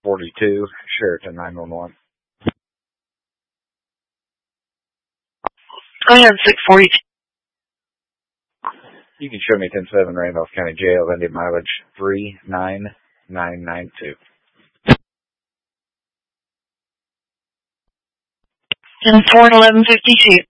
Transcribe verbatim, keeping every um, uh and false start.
forty-two, Sheraton nine one one. Go ahead, six forty-two. You can show me ten seven Randolph County Jail, Indian mileage three nine nine nine two. ten four eleven fifty-two.